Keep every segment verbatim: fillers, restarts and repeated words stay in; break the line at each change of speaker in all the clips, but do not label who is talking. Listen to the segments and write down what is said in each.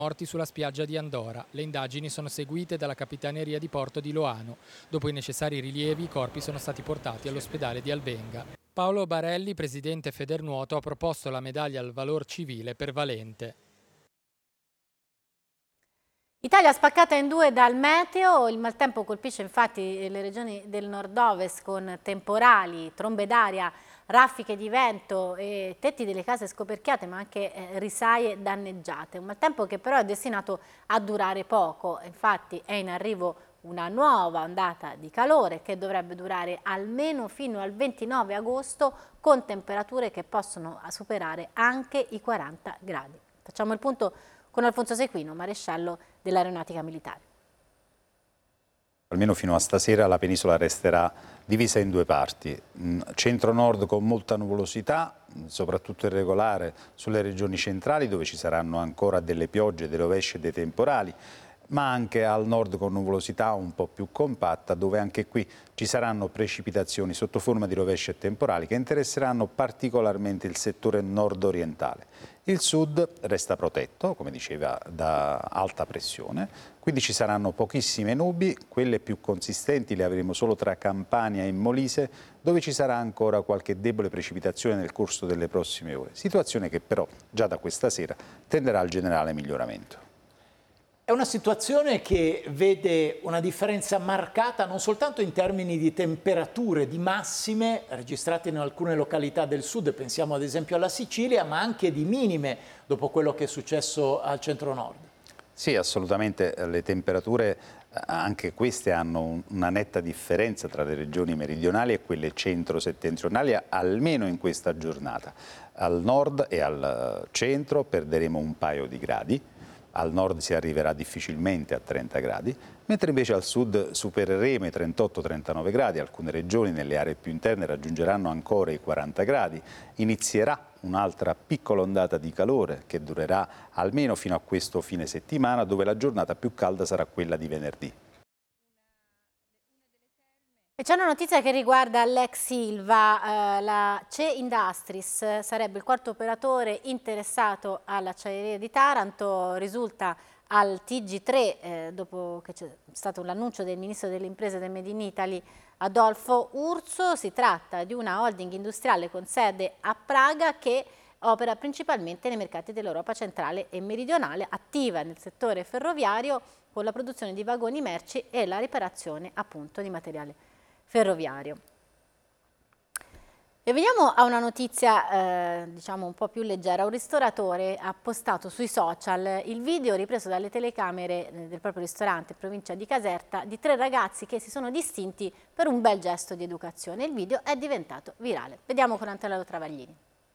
morti sulla spiaggia di Andora. Le indagini sono seguite dalla Capitaneria di Porto di Loano. Dopo i necessari rilievi, i corpi sono stati portati all'ospedale di Albenga. Paolo Barelli, presidente Federnuoto, ha proposto la medaglia al valor civile per Valente.
Italia spaccata in due dal meteo, il maltempo colpisce infatti le regioni del nord-ovest con temporali, trombe d'aria, raffiche di vento e tetti delle case scoperchiate ma anche eh, risaie danneggiate. Un maltempo che però è destinato a durare poco, infatti è in arrivo una nuova ondata di calore che dovrebbe durare almeno fino al ventinove agosto con temperature che possono superare anche i quaranta gradi. Facciamo il punto con Alfonso Sequino, maresciallo dell'Aeronautica Militare.
Almeno fino a stasera la penisola resterà divisa in due parti, centro-nord con molta nuvolosità, soprattutto irregolare sulle regioni centrali dove ci saranno ancora delle piogge, delle rovesce e dei temporali, ma anche al nord con nuvolosità un po' più compatta dove anche qui ci saranno precipitazioni sotto forma di rovesce e temporali che interesseranno particolarmente il settore nord-orientale. Il sud resta protetto, come diceva, da alta pressione, quindi ci saranno pochissime nubi, quelle più consistenti le avremo solo tra Campania e Molise, dove ci sarà ancora qualche debole precipitazione nel corso delle prossime ore, situazione che però già da questa sera tenderà al generale miglioramento.
È una situazione che vede una differenza marcata non soltanto in termini di temperature, di massime registrate in alcune località del sud, pensiamo ad esempio alla Sicilia, ma anche di minime dopo quello che è successo al centro-nord.
Sì, assolutamente, le temperature anche queste hanno una netta differenza tra le regioni meridionali e quelle centro-settentrionali, almeno in questa giornata. Al nord e al centro perderemo un paio di gradi. Al nord si arriverà difficilmente a trenta gradi, mentre invece al sud supereremo i trentotto trentanove gradi, alcune regioni nelle aree più interne raggiungeranno ancora i quaranta gradi, inizierà un'altra piccola ondata di calore che durerà almeno fino a questo fine settimana, dove la giornata più calda sarà quella di venerdì.
E c'è una notizia che riguarda l'ex Ilva, eh, la C E Industries sarebbe il quarto operatore interessato all'acciaieria di Taranto, risulta al T G tre, eh, dopo che c'è stato l'annuncio del ministro delle imprese del Made in Italy Adolfo Urso. Si tratta di una holding industriale con sede a Praga che opera principalmente nei mercati dell'Europa centrale e meridionale, attiva nel settore ferroviario con la produzione di vagoni merci e la riparazione appunto di materiale ferroviario. E veniamo a una notizia eh, diciamo un po' più leggera. Un ristoratore ha postato sui social il video ripreso dalle telecamere del proprio ristorante in provincia di Caserta di tre ragazzi che si sono distinti per un bel gesto di educazione. Il video è diventato virale. Vediamo con Antonello Travaglini.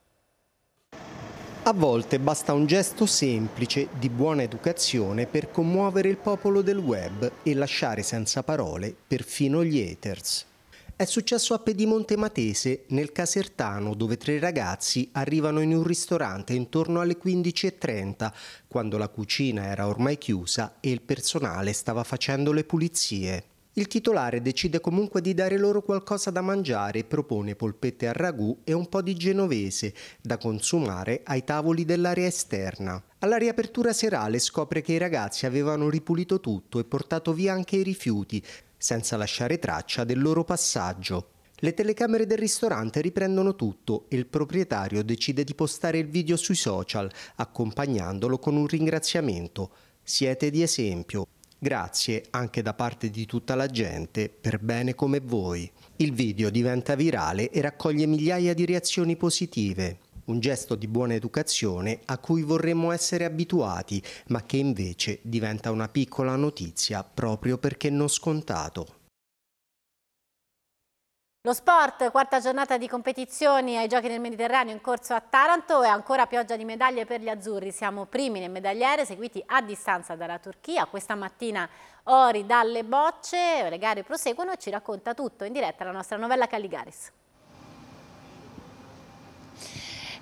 A volte basta un gesto semplice di buona educazione per commuovere il popolo del web e lasciare senza parole perfino gli haters. È successo a Pedimonte Matese, nel Casertano, dove tre ragazzi arrivano in un ristorante intorno alle quindici e trenta, quando la cucina era ormai chiusa e il personale stava facendo le pulizie. Il titolare decide comunque di dare loro qualcosa da mangiare e propone polpette al ragù e un po' di genovese da consumare ai tavoli dell'area esterna. Alla riapertura serale scopre che i ragazzi avevano ripulito tutto e portato via anche i rifiuti, senza lasciare traccia del loro passaggio. Le telecamere del ristorante riprendono tutto e il proprietario decide di postare il video sui social, accompagnandolo con un ringraziamento. Siete di esempio. Grazie anche da parte di tutta la gente per bene come voi. Il video diventa virale e raccoglie migliaia di reazioni positive. Un gesto di buona educazione a cui vorremmo essere abituati, ma che invece diventa una piccola notizia proprio perché non scontato.
Lo sport, quarta giornata di competizioni ai Giochi del Mediterraneo in corso a Taranto e ancora pioggia di medaglie per gli azzurri. Siamo primi nel medagliere, seguiti a distanza dalla Turchia. Questa mattina ori dalle bocce, le gare proseguono e ci racconta tutto in diretta la nostra Novella Calligaris.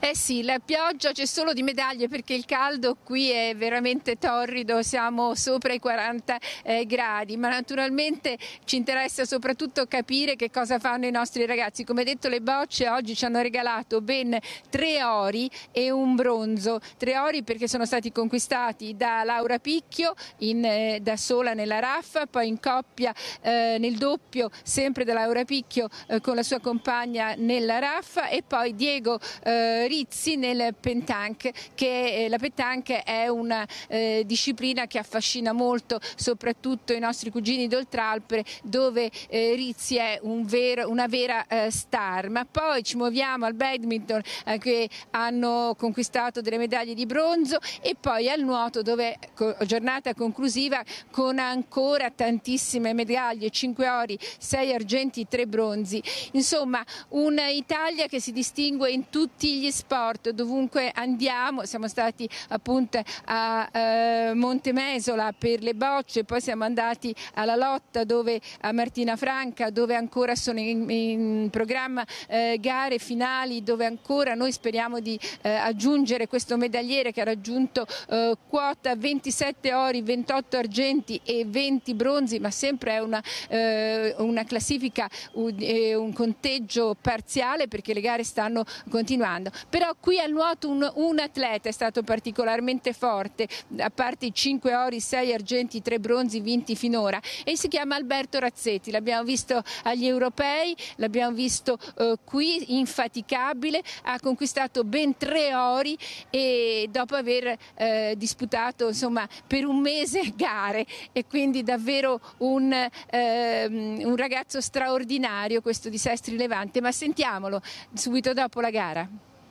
Eh sì, la pioggia c'è solo di medaglie perché il caldo qui è veramente torrido, siamo sopra i quaranta eh, gradi, ma naturalmente ci interessa soprattutto capire che cosa fanno i nostri ragazzi. Come detto, le bocce oggi ci hanno regalato ben tre ori e un bronzo. Tre ori perché sono stati conquistati da Laura Picchio in, eh, da sola nella raffa, poi in coppia eh, nel doppio sempre da Laura Picchio eh, con la sua compagna nella raffa, e poi Diego eh, Rizzi nel pentanque, che eh, la pentanque è una eh, disciplina che affascina molto soprattutto i nostri cugini d'Oltralpe, dove eh, Rizzi è un vero, una vera eh, star. Ma poi ci muoviamo al badminton eh, che hanno conquistato delle medaglie di bronzo, e poi al nuoto, dove giornata conclusiva con ancora tantissime medaglie, cinque ori, sei argenti, tre bronzi. Insomma, un'Italia che si distingue in tutti gli sport, dovunque andiamo. Siamo stati appunto a eh, Montemesola per le bocce, poi siamo andati alla lotta dove, a Martina Franca, dove ancora sono in, in programma eh, gare finali, dove ancora noi speriamo di eh, aggiungere questo medagliere che ha raggiunto eh, quota ventisette ori, ventotto argenti e venti bronzi, ma sempre è una, eh, una classifica, un, eh, un conteggio parziale perché le gare stanno continuando. Però qui al nuoto un, un atleta è stato particolarmente forte, a parte i cinque ori, sei argenti, tre bronzi vinti finora, e si chiama Alberto Razzetti. L'abbiamo visto agli europei, l'abbiamo visto eh, qui, infaticabile, ha conquistato ben tre ori e dopo aver eh, disputato insomma per un mese gare, e quindi davvero un, eh, un ragazzo straordinario questo di Sestri Levante. Ma sentiamolo subito dopo la gara.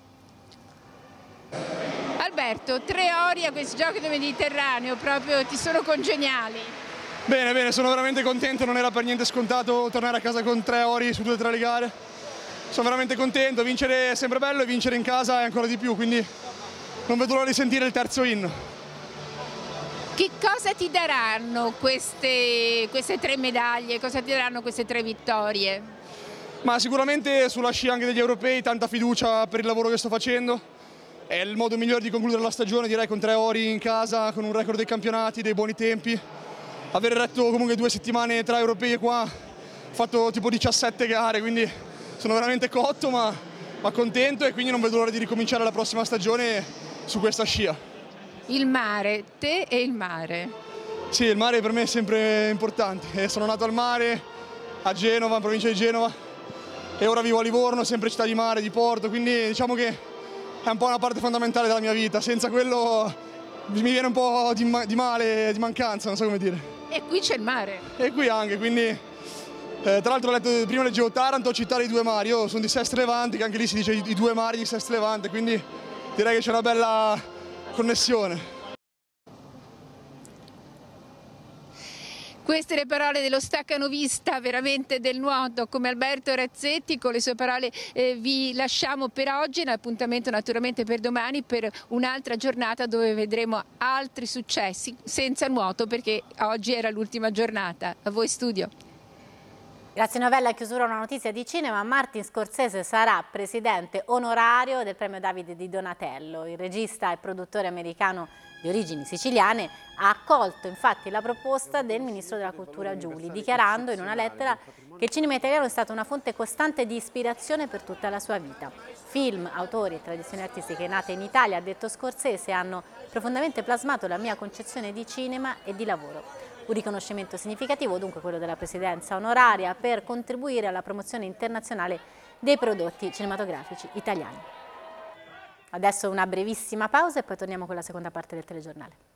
Alberto, tre ori a questi giochi del Mediterraneo, proprio ti sono congeniali.
Bene, bene, sono veramente contento, non era per niente scontato tornare a casa con tre ori su tutte e tre le gare. Sono veramente contento, vincere è sempre bello e vincere in casa è ancora di più, quindi non vedo l'ora di sentire il terzo inno.
Che cosa ti daranno queste, queste tre medaglie, cosa ti daranno queste tre vittorie?
Ma sicuramente sulla scia anche degli europei, tanta fiducia per il lavoro che sto facendo. È il modo migliore di concludere la stagione, direi, con tre ori in casa, con un record dei campionati, dei buoni tempi. Aver retto comunque due settimane tra europei e qua, ho fatto tipo diciassette gare, quindi sono veramente cotto ma, ma contento, e quindi non vedo l'ora di ricominciare la prossima stagione su questa scia.
Il mare, te e il mare.
Sì, il mare per me è sempre importante. Sono nato al mare, a Genova, in provincia di Genova, e ora vivo a Livorno, sempre città di mare, di porto, quindi diciamo che è un po' una parte fondamentale della mia vita. Senza quello mi viene un po' di, ma di male, di mancanza, non so come dire.
E qui c'è il mare.
E qui anche, quindi eh, tra l'altro ho letto, prima leggevo Taranto, citare i due mari. Io sono di Sestri Levante, che anche lì si dice i, i due mari di Sestri Levante, quindi direi che c'è una bella connessione.
Queste le parole dello staccanovista veramente del nuoto come Alberto Razzetti. Con le sue parole eh, vi lasciamo per oggi, l'appuntamento naturalmente per domani per un'altra giornata dove vedremo altri successi senza nuoto, perché oggi era l'ultima giornata. A voi studio.
Grazie Novella, a chiusura una notizia di cinema. Martin Scorsese sarà presidente onorario del premio Davide di Donatello. Il regista e produttore americano di origini siciliane ha accolto infatti la proposta del ministro della cultura Giuli, dichiarando in una lettera che il cinema italiano è stato una fonte costante di ispirazione per tutta la sua vita. Film, autori e tradizioni artistiche nate in Italia, ha detto Scorsese, hanno profondamente plasmato la mia concezione di cinema e di lavoro. Un riconoscimento significativo, dunque, quello della presidenza onoraria per contribuire alla promozione internazionale dei prodotti cinematografici italiani. Adesso una brevissima pausa e poi torniamo con la seconda parte del telegiornale.